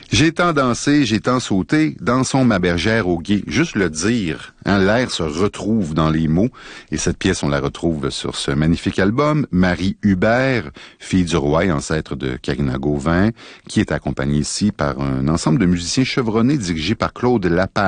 J'ai tant dansé, j'ai tant sauté, dansons ma bergère au gué. Juste le dire, hein, l'air se retrouve dans les mots. Et cette pièce, on la retrouve sur ce magnifique album. Marie Hubert, fille du roi et ancêtre de Karina Gauvin, qui est accompagnée ici par un ensemble de musiciens chevronnés dirigés par Claude Lapage.